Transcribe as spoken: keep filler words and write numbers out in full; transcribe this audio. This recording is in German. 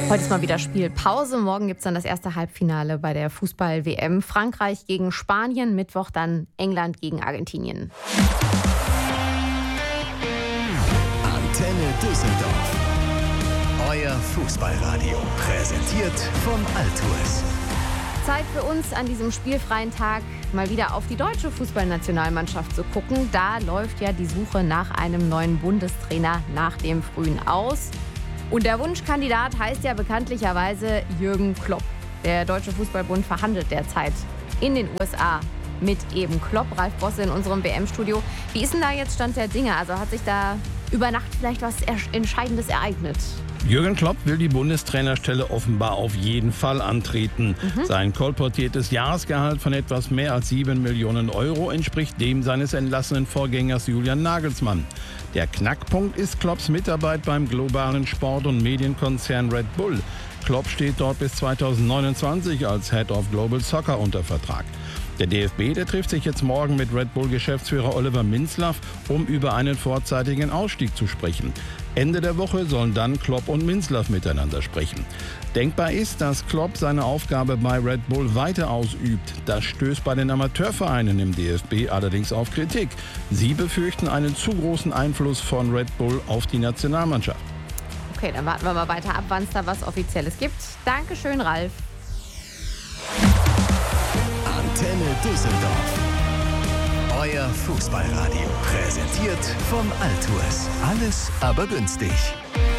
Heute ist mal wieder Spielpause. Morgen gibt es dann das erste Halbfinale bei der Fußball-W M. Frankreich gegen Spanien, Mittwoch dann England gegen Argentinien. Antenne Düsseldorf. Euer Fußballradio. Präsentiert von Altours. Zeit für uns an diesem spielfreien Tag mal wieder auf die deutsche Fußballnationalmannschaft zu gucken. Da läuft ja die Suche nach einem neuen Bundestrainer nach dem Frühen aus. Und der Wunschkandidat heißt ja bekanntlicherweise Jürgen Klopp. Der Deutsche Fußballbund verhandelt derzeit in den U S A mit eben Klopp. Ralf Bosse in unserem W M-Studio. Wie ist denn da jetzt Stand der Dinge? Also hat sich da über Nacht vielleicht was Entscheidendes ereignet? Jürgen Klopp will die Bundestrainerstelle offenbar auf jeden Fall antreten. Mhm. Sein kolportiertes Jahresgehalt von etwas mehr als sieben Millionen Euro entspricht dem seines entlassenen Vorgängers Julian Nagelsmann. Der Knackpunkt ist Klopps Mitarbeit beim globalen Sport- und Medienkonzern Red Bull. Klopp steht dort bis zweitausendneunundzwanzig als Head of Global Soccer unter Vertrag. Der D F B, der trifft sich jetzt morgen mit Red Bull-Geschäftsführer Oliver Minzlaff, um über einen vorzeitigen Ausstieg zu sprechen. Ende der Woche sollen dann Klopp und Minzlaff miteinander sprechen. Denkbar ist, dass Klopp seine Aufgabe bei Red Bull weiter ausübt. Das stößt bei den Amateurvereinen im D F B allerdings auf Kritik. Sie befürchten einen zu großen Einfluss von Red Bull auf die Nationalmannschaft. Okay, dann warten wir mal weiter ab, wann es da was Offizielles gibt. Dankeschön, Ralf. Antenne Düsseldorf. Euer Fußballradio. Präsentiert von Altours. Alles aber günstig.